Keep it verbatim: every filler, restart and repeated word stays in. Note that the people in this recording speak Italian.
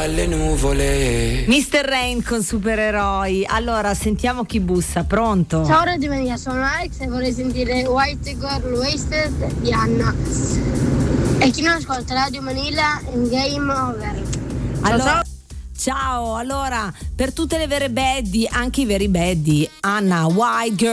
dalle nuvole. mister Rain con Supereroi. Allora, sentiamo chi bussa, pronto? Ciao Radio Maria, sono Alex e vorrei sentire White Girl Wasted di Anna. E chi non ascolta Radio Manila in Game Over. Ciao, Allora, ciao. ciao, allora, per tutte le vere baddie, anche i veri baddie, Anna, White Girl